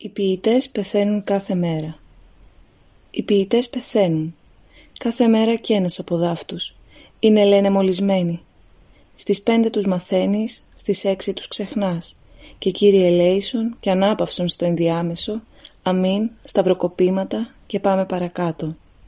Οι ποιητές πεθαίνουν κάθε μέρα. Οι ποιητές πεθαίνουν. Κάθε μέρα κι ένας από δάφτους. Είναι, λένε, μολυσμένοι. Στις 5 τους μαθαίνεις, στις 6 τους ξεχνάς. Και κύριε ελέησον και ανάπαυσον στο ενδιάμεσο, αμήν, σταυροκοπήματα και πάμε παρακάτω.